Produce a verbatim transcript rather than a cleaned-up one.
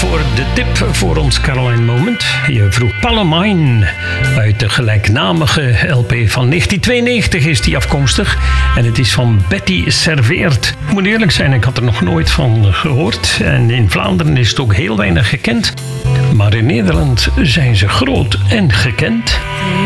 voor de tip voor ons Caroline Moment. Je vroeg Palomine. Uit de gelijknamige L P van negentien tweeënnegentig is die afkomstig. En het is van Betty Serveert. Ik moet eerlijk zijn, ik had er nog nooit van gehoord. En in Vlaanderen is het ook heel weinig gekend. Maar in Nederland zijn ze groot en gekend.